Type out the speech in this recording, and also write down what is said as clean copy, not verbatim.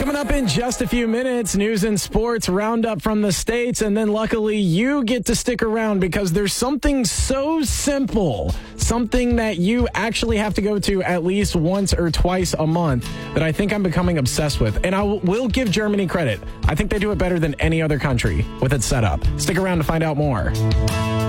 Coming up in just a few minutes, news and sports roundup from the States, and then luckily you get to stick around because there's something so simple, something that you actually have to go to at least once or twice a month that I think I'm becoming obsessed with. And I will give Germany credit. I think they do it better than any other country with its setup. Stick around to find out more.